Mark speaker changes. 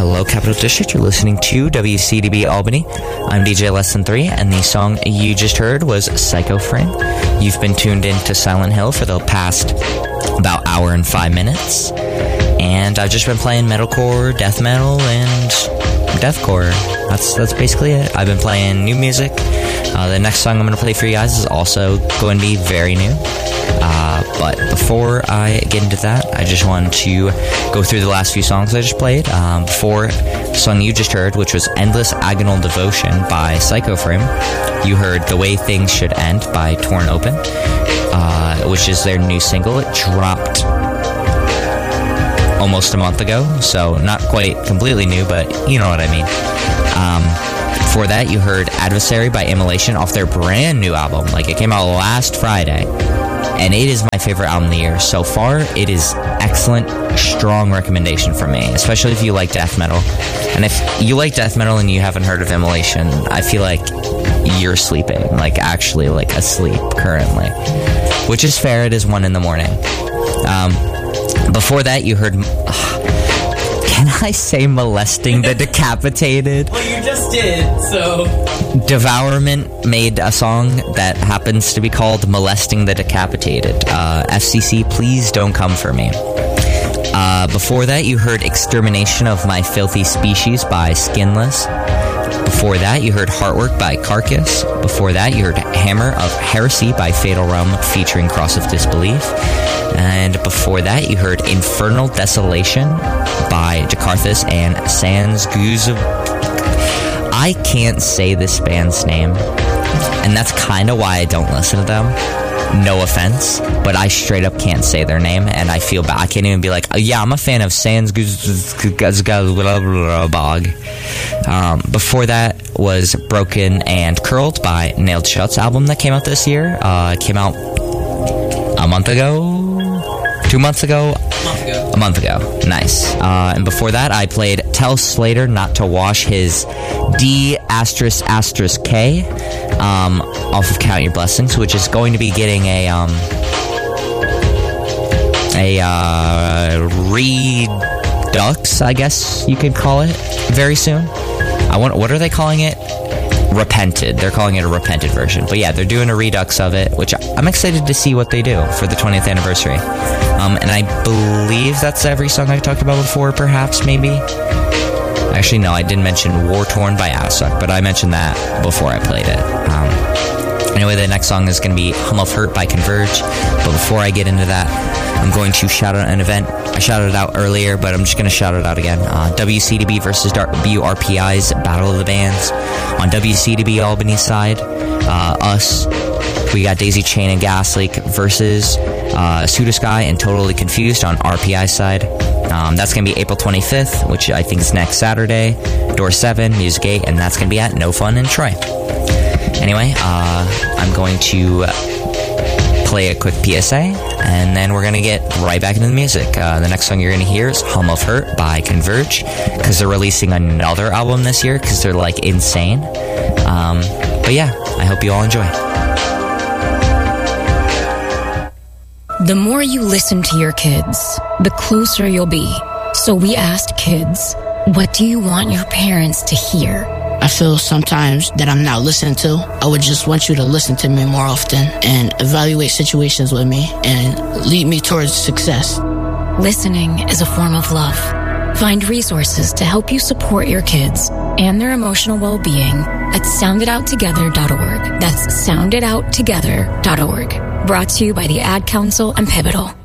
Speaker 1: Hello, Capital District. You're listening to WCDB Albany. I'm DJ Less Than 3, and the song you just heard was Psycho Frame. You've been tuned in to Silent Hill for the past about hour and 5 minutes, and I've just been playing metalcore, death metal, and deathcore. That's basically it. I've been playing new music. The next song I'm going to play for you guys is also going to be very new. But before I get into that, I just wanted to go through the last few songs I just played. Before the song you just heard, which was Endless Agonal Devotion by Psycho Frame, you heard The Way Things Should End by Torn Open, which is their new single. It dropped almost a month ago, so not quite completely new, but you know what I mean. Before that, you heard Adversary by Immolation off their brand new album. Like, it came out last Friday, and it is my favorite album of the year. So far, it is excellent, strong recommendation from me, especially if you like death metal. And if you like death metal and you haven't heard of Immolation, I feel like you're sleeping, like actually like asleep currently, which is fair. It is 1 a.m. Before that, you heard... Can I say Molesting the Decapitated?
Speaker 2: Well, you just did, so...
Speaker 1: Devourment made a song that happens to be called Molesting the Decapitated. FCC, please don't come for me. Before that, you heard Extermination of My Filthy Species by Skinless. Before that, you heard Heartwork by Carcass. Before that, you heard Hammer of Heresy by Fatal Realm featuring Cross of Disbelief. And before that, you heard Infernal Desolation by Jakarthus and Sans Guz. I can't say this band's name, and that's kind of why I don't listen to them. No offense, but I straight up can't say their name, and I feel bad. I can't even be like, oh, yeah, I'm a fan of Sans Guz. Before that was Broken and Curled by Nailed Shut's album that came out this year. It came out a month ago. 2 months ago? A month ago. Nice. And before that, I played Tell Slater Not to Wash his D*****K off of Count Your Blessings, which is going to be getting a redux, I guess you could call it, very soon. What are they calling it? Repented. They're calling it a repented version. But yeah, they're doing a redux of it, which I'm excited to see what they do for the 20th anniversary. And I believe that's every song I talked about before, perhaps, maybe. Actually, no, I didn't mention War Torn by Asuk, but I mentioned that before I played it. Anyway, the next song is going to be Hum of Hurt by Converge. But before I get into that, I'm going to shout out an event. I shouted it out earlier, but I'm just going to shout it out again. WCDB versus WRPI's Battle of the Bands. On WCDB Albany side, us, we got Daisy Chain and Gas Leak versus Pseudosky and Totally Confused on RPI side. That's going to be April 25th, which I think is next Saturday. Door 7, Music 8, and that's going to be at No Fun in Troy. Anyway, I'm going to play a quick PSA, and then we're going to get right back into the music. The next song you're going to hear is Hum of Hurt by Converge, because they're releasing another album this year, because they're, like, insane. But yeah, I hope you all enjoy.
Speaker 3: The more you listen to your kids, the closer you'll be. So we asked kids, what do you want your parents to hear?
Speaker 4: I feel sometimes that I'm not listened to. I would just want you to listen to me more often and evaluate situations with me and lead me towards success.
Speaker 3: Listening is a form of love. Find resources to help you support your kids and their emotional well-being at soundedouttogether.org. That's soundedouttogether.org. Brought to you by the Ad Council and Pivotal.